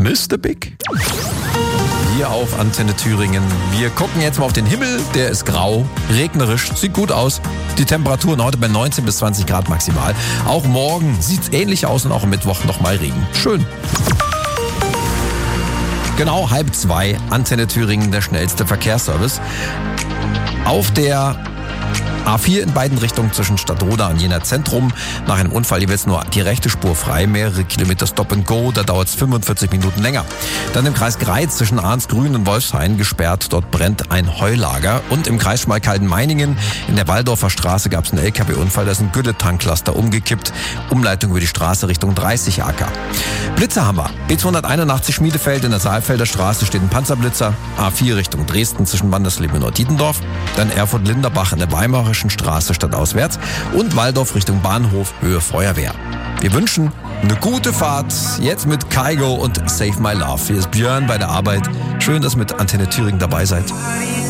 Mr. Big. Hier auf Antenne Thüringen. Wir gucken jetzt mal auf den Himmel. Der ist grau, regnerisch, sieht gut aus. Die Temperaturen heute bei 19 bis 20 Grad maximal. Auch morgen sieht es ähnlich aus und auch am Mittwoch nochmal Regen. Schön. Genau 1:30, Antenne Thüringen, der schnellste Verkehrsservice. Auf der A4 in beiden Richtungen zwischen Stadtroda und Jena Zentrum. Nach einem Unfall jeweils nur die rechte Spur frei, mehrere Kilometer Stop and Go, da dauert es 45 Minuten länger. Dann im Kreis Greiz zwischen Arnsgrün und Wolfshain gesperrt, dort brennt ein Heulager. Und im Kreis Schmalkalden-Meiningen in der Waldorfer Straße gab es einen LKW-Unfall, da ist ein Gülle-Tanklaster umgekippt. Umleitung über die Straße Richtung 30 AK. Blitzerhammer. B281 Schmiedefeld in der Saalfelder Straße steht ein Panzerblitzer. A4 Richtung Dresden zwischen Wandersleben und Neu-Dietendorf. Dann Erfurt-Linderbach in der Weimarischen Straße stadtauswärts und Waldorf Richtung Bahnhof Höhe Feuerwehr. Wir wünschen eine gute Fahrt jetzt mit Kygo und Save My Love. Hier ist Björn bei der Arbeit. Schön, dass ihr mit Antenne Thüringen dabei seid.